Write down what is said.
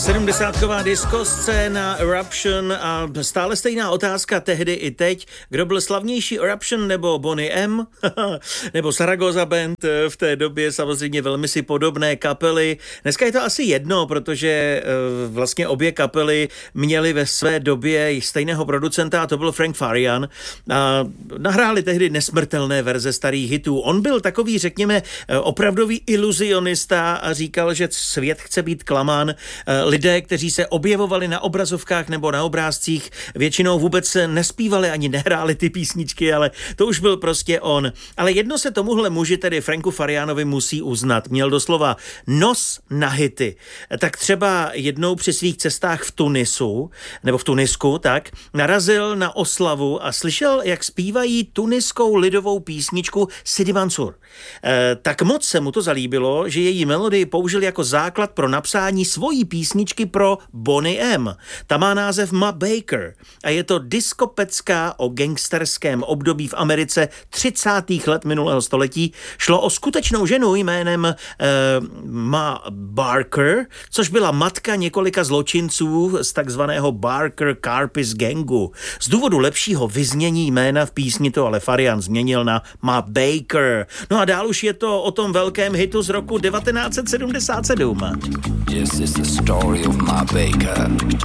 70ková disco scéna Eruption a stále stejná otázka tehdy i teď. Kdo byl slavnější, Eruption nebo Boney M? Nebo Zaragoza Band v té době, samozřejmě velmi si podobné kapely. Dneska je to asi jedno, protože vlastně obě kapely měly ve své době stejného producenta a to byl Frank Farian. A nahráli tehdy nesmrtelné verze starých hitů. On byl takový, řekněme, opravdový iluzionista a říkal, že svět chce být klamán. Lidé, kteří se objevovali na obrazovkách nebo na obrázcích, většinou vůbec nespívali ani nehráli ty písničky, ale to už byl prostě on. Ale jedno se tomuhle muži, tedy Franku Farianovi, musí uznat. Měl doslova nos na hity. Tak třeba jednou při svých cestách v Tunisu, nebo v Tunisku, tak, narazil na oslavu a slyšel, jak zpívají tuniskou lidovou písničku Sidi Mansour. Tak moc se mu to zalíbilo, že její melodii použil jako základ pro napsání svojí písničky pro Boney M. Ta má název Ma Baker a je to diskopecka o gangsterském období v Americe 30. let minulého století. Šlo o skutečnou ženu jménem Ma Barker, což byla matka několika zločinců z takzvaného Barker Karpis gangu. Z důvodu lepšího vyznění jména v písni to ale Farian změnil na Ma Baker. No a dál už je to o tom velkém hitu z roku 1977. Yes, it's the story of Ma Baker.